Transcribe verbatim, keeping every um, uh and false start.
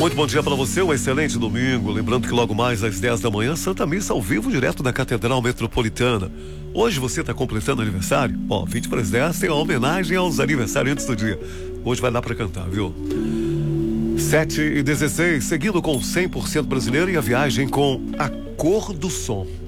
Muito bom dia para você, um excelente domingo. Lembrando que logo mais às dez da manhã, Santa Missa ao vivo, direto da Catedral Metropolitana. Hoje você está completando aniversário? Ó, vinte para as dez tem a homenagem aos aniversariantes do dia. Hoje vai dar para cantar, viu? sete e dezesseis, seguindo com cem por cento brasileiro e a viagem com A Cor do Som.